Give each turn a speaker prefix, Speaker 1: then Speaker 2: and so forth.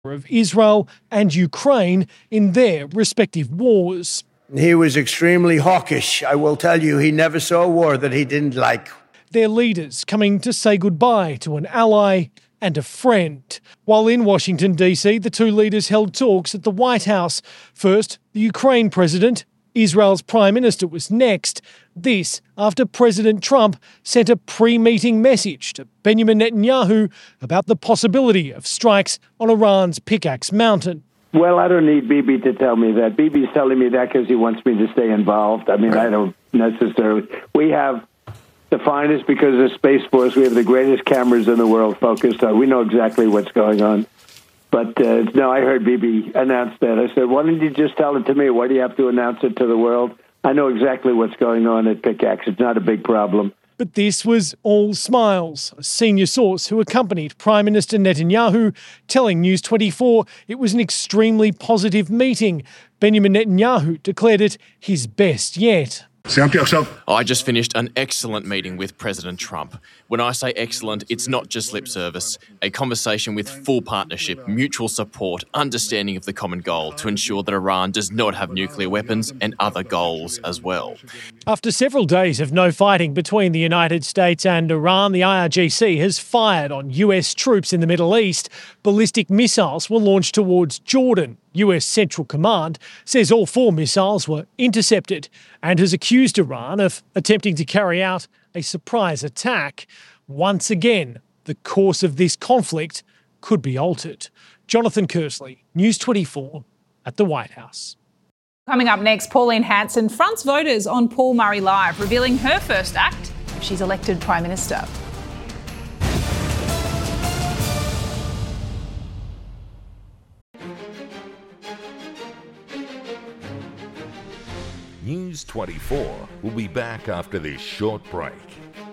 Speaker 1: of Israel and Ukraine in their respective wars.
Speaker 2: He was extremely hawkish. I will tell you, he never saw a war that he didn't like.
Speaker 1: Their leaders coming to say goodbye to an ally and a friend. While in Washington, D.C., the two leaders held talks at the White House. First, the Ukraine president, Israel's prime minister, was next. This after President Trump sent a pre-meeting message to Benjamin Netanyahu about the possibility of strikes on Iran's Pickaxe Mountain.
Speaker 3: Well, I don't need Bibi to tell me that. Bibi's telling me that because he wants me to stay involved. I mean, I don't necessarily. We have the finest, because of Space Force, we have the greatest cameras in the world focused on. We know exactly what's going on. But no, I heard Bibi announce that. I said, why didn't you just tell it to me? Why do you have to announce it to the world? I know exactly what's going on at Pickaxe. It's not a big problem.
Speaker 1: But this was all smiles. A senior source who accompanied Prime Minister Netanyahu telling News 24 it was an extremely positive meeting. Benjamin Netanyahu declared it his best yet.
Speaker 4: I just finished an excellent meeting with President Trump. When I say excellent, it's not just lip service. A conversation with full partnership, mutual support, understanding of the common goal to ensure that Iran does not have nuclear weapons and other goals as well.
Speaker 1: After several days of no fighting between the United States and Iran, the IRGC has fired on US troops in the Middle East. Ballistic missiles were launched towards Jordan. US Central Command says all 4 missiles were intercepted and has accused Iran of attempting to carry out a surprise attack. Once again, the course of this conflict could be altered. Jonathan Kersley, News 24 at the White House.
Speaker 5: Coming up next, Pauline Hanson fronts voters on Paul Murray Live, revealing her first act if she's elected Prime Minister.
Speaker 6: News 24 will be back after this short break.